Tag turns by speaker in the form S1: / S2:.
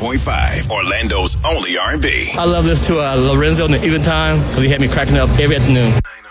S1: 99.5, Orlando's only R&B.
S2: I love this to Lorenzo in the Eventide because he had me cracking up every afternoon.